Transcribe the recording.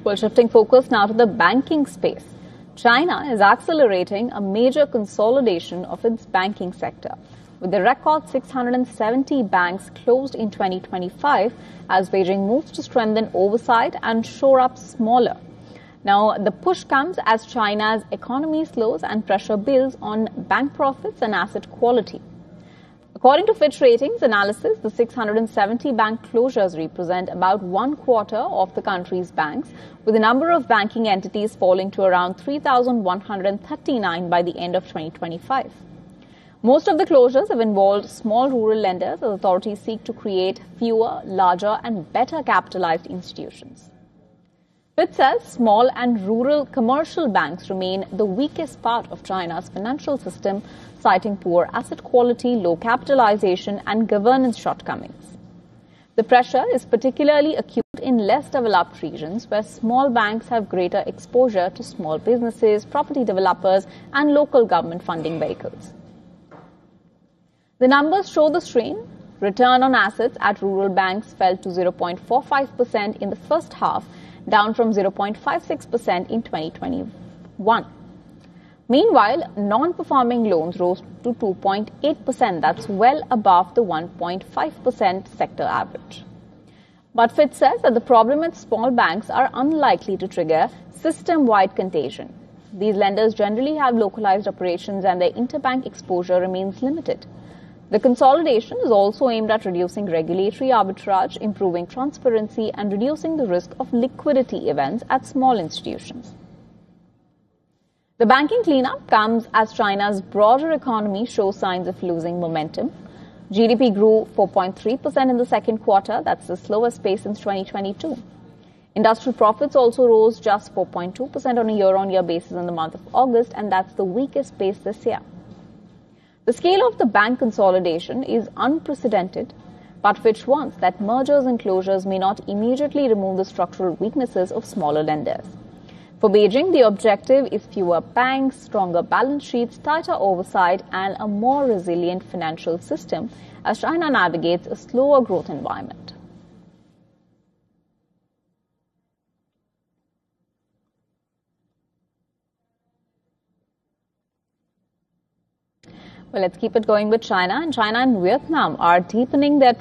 Well, shifting focus now to the banking space. China is accelerating a major consolidation of its banking sector, with a record 670 banks closed in 2025 as Beijing moves to strengthen oversight and shore up smaller. Now, the push comes as China's economy slows and pressure builds on bank profits and asset quality. According to Fitch Ratings analysis, the 670 bank closures represent about 1/4 of the country's banks, with the number of banking entities falling to around 3,139 by the end of 2025. Most of the closures have involved small rural lenders as authorities seek to create fewer, larger and better capitalized institutions. Fitch says small and rural commercial banks remain the weakest part of China's financial system, citing poor asset quality, low capitalization and governance shortcomings. The pressure is particularly acute in less developed regions where small banks have greater exposure to small businesses, property developers and local government funding vehicles. The numbers show the strain. Return on assets at rural banks fell to 0.45% in the first half, down from 0.56% in 2021. Meanwhile, non-performing loans rose to 2.8%. That's well above the 1.5% sector average. But Fitch says that the problem with small banks are unlikely to trigger system-wide contagion. These lenders generally have localized operations and their interbank exposure remains limited. The consolidation is also aimed at reducing regulatory arbitrage, improving transparency and reducing the risk of liquidity events at small institutions. The banking cleanup comes as China's broader economy shows signs of losing momentum. GDP grew 4.3% in the second quarter. That's the slowest pace since 2022. Industrial profits also rose just 4.2% on a year-on-year basis in the month of August, and that's the weakest pace this year. The scale of the bank consolidation is unprecedented, but Fitch warns that mergers and closures may not immediately remove the structural weaknesses of smaller lenders. For Beijing, the objective is fewer banks, stronger balance sheets, tighter oversight, and a more resilient financial system as China navigates a slower growth environment. Well, let's keep it going with China. And China and Vietnam are deepening their